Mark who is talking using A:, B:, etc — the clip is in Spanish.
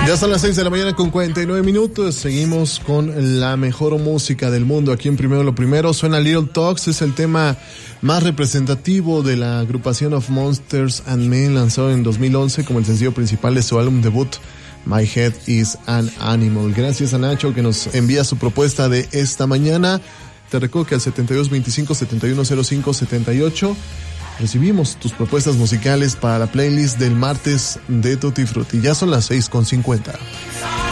A: Ya son las 6 de la mañana con 49 minutos. Seguimos con la mejor música del mundo. Aquí en Primero lo Primero suena Little Talks. Es el tema más representativo de la agrupación Of Monsters and Men, lanzado en 2011 como el sencillo principal de su álbum debut, My Head is an Animal. Gracias a Nacho, que nos envía su propuesta de esta mañana. Te recuerdo que al 7225-7105-78 recibimos tus propuestas musicales para la playlist del martes de Tutti Frutti. Ya son las 6:50.